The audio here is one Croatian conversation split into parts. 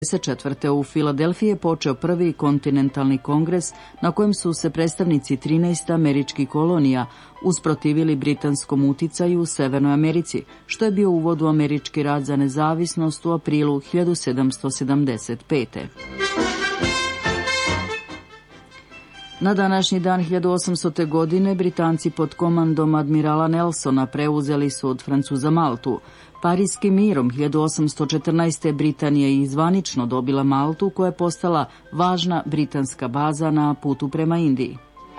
1954. u Filadelfiji je počeo prvi kontinentalni kongres na kojem su se predstavnici 13 američkih kolonija usprotivili britanskom uticaju u Severnoj Americi, što je bio uvod u američki rat za nezavisnost u aprilu 1775. Na današnji dan 1800. godine Britanci pod komandom admirala Nelsona preuzeli su od Francuza Maltu. Parijskim mirom 1814. Britanija je zvanično dobila Maltu, koja je postala važna britanska baza na putu prema Indiji.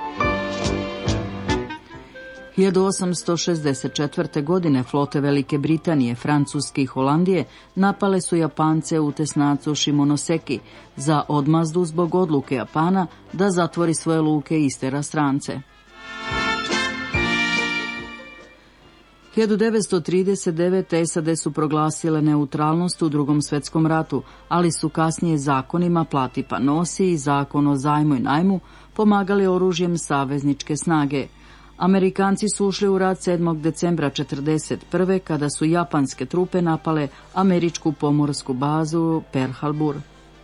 1864. godine flote Velike Britanije, Francuske i Holandije napale su Japance u tesnacu Shimonoseki za odmazdu zbog odluke Japana da zatvori svoje luke i istera strance. 1939. SAD su proglasile neutralnost u Drugom svjetskom ratu, ali su kasnije zakonima Plati pa nosi i zakon o zajmu i najmu pomagali oružjem savezničke snage. Amerikanci su ušli u rat 7. decembra 1941. kada su japanske trupe napale američku pomorsku bazu Pearl Harbor.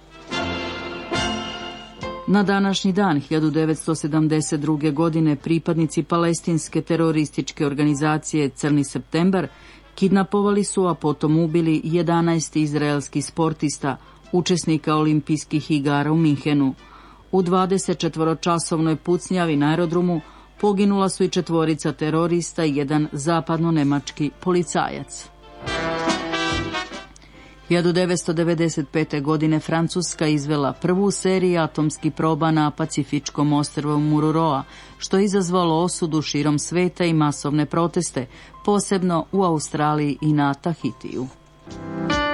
Na današnji dan 1972. godine pripadnici palestinske terorističke organizacije Crni septembar kidnapovali su, a potom ubili 11 izraelskih sportista, učesnika olimpijskih igara u Minhenu. U 24-časovnoj pucnjavi na aerodromu poginula su i 4 terorista i 1 zapadno-nemački policajac. 1995. godine Francuska izvela prvu seriju atomskih proba na pacifičkom ostrvu Mururoa, što je izazvalo osudu širom sveta i masovne proteste, posebno u Australiji i na Tahitiju.